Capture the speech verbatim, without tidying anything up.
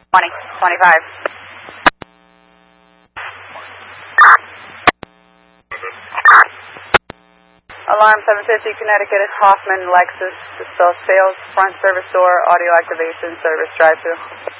twenty, twenty-five. Alarm seven fifty, Connecticut, it's Hoffman, Lexus, the sales, front service door, audio activation, service drive-through.